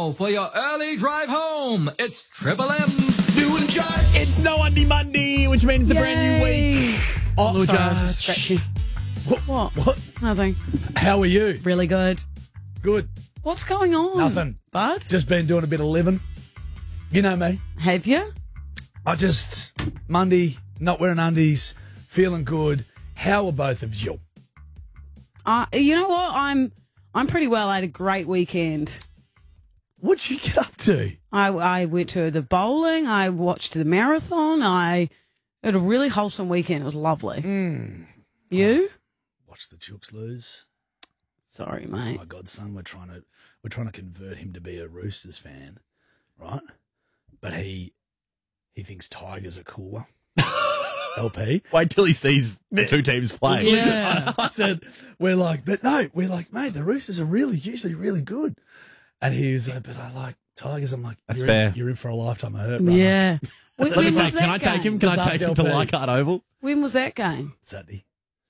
now for your early drive home. It's Triple M's Lou and Josh. It's No Undy Monday, which means it's a brand new week. Oh, Lou sorry, Josh. scratchy. What? Nothing. How are you? Really good. Good. What's going on? Nothing. Bud? Just been doing a bit of living. You know me. Have you? Monday, not wearing undies, feeling good. How are both of you? You know what? I'm pretty well. I had a great weekend. What'd you get up to? I went to the bowling. I watched the marathon. I had a really wholesome weekend. It was lovely. You? Watch the Chooks lose. Sorry, Oh mate. my godson, we're trying to convert him to be a Roosters fan, right? But he thinks Tigers are cooler. LP. Wait till he sees the two teams play. Yeah. I said, we're like, mate, the Roosters are usually really good. And he was like, but I like Tigers. I'm like, That's you're fair. You're in for a lifetime of hurt, brother. Yeah. When Let me was take, can I that take him? game? Can I Just take ask him to LP. Leichhardt Oval? When was that game? Saturday.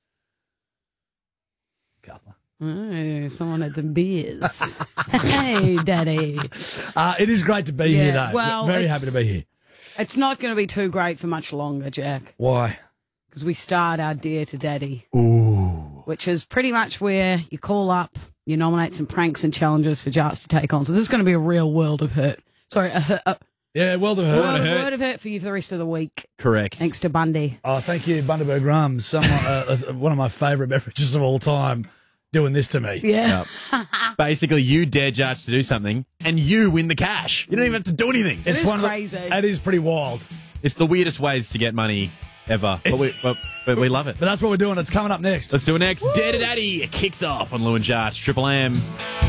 Couple. Oh, someone had some beers. Hey, Daddy. It is great to be here, Yeah, though. well, Very it's- happy to be here. It's not going to be too great for much longer, Jack, Why? because we start our Dear to Daddy, Ooh. which is pretty much where you call up, you nominate some pranks and challenges for Jarts to take on. So this is going to be a real world of hurt. Sorry, a Yeah, well to her. word of hurt for you for the rest of the week. Correct. Thanks to Bundy. Oh, thank you, Bundaberg Rum. One of my favourite beverages of all time, doing this to me. Yeah. Basically, you dare Judge to do something, and you win the cash. You don't even have to do anything. It's is one of the- crazy. It is pretty wild. It's the weirdest ways to get money ever, but we love it. But that's what we're doing. It's coming up next. Let's do it next. Dare to Daddy kicks off on Lou and Judge, Triple M.